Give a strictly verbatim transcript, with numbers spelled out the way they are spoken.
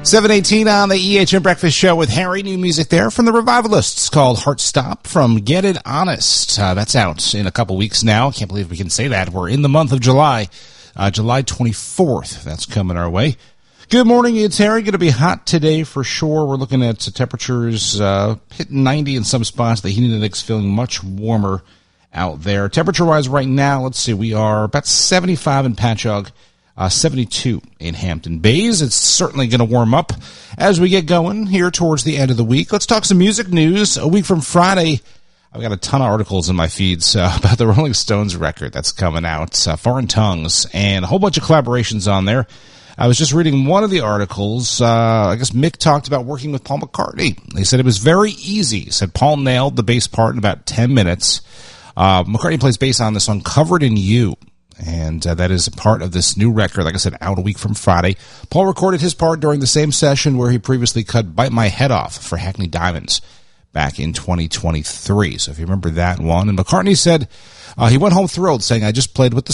seven eighteen on the E H M Breakfast Show with Harry. New music there from the Revivalists called Heart Stop from Get It Honest. Uh, that's out in a couple weeks now. Can't believe we can say that. We're in the month of July, uh, July twenty-fourth. That's coming our way. Good morning, it's Harry. Going to be hot today for sure. We're looking at temperatures uh, hitting ninety in some spots. The heat index feeling much warmer out there. Temperature-wise right now, let's see, we are about seventy-five in Patchogue. Uh, seventy-two in Hampton Bays. It's certainly going to warm up as we get going here towards the end of the week. Let's talk some music news. A week from Friday, I've got a ton of articles in my feeds uh, about the Rolling Stones record that's coming out, uh, Foreign Tongues, and a whole bunch of collaborations on there. I was just reading one of the articles. Uh, I guess Mick talked about working with Paul McCartney. They said it was very easy. He said Paul nailed the bass part in about ten minutes. Uh, McCartney plays bass on this song, Covered in You. And uh, that is a part of this new record, like I said, out a week from Friday. Paul recorded his part during the same session where he previously cut Bite My Head Off for Hackney Diamonds back in twenty twenty-three. So if you remember that one. And McCartney said uh, he went home thrilled, saying, I just played with the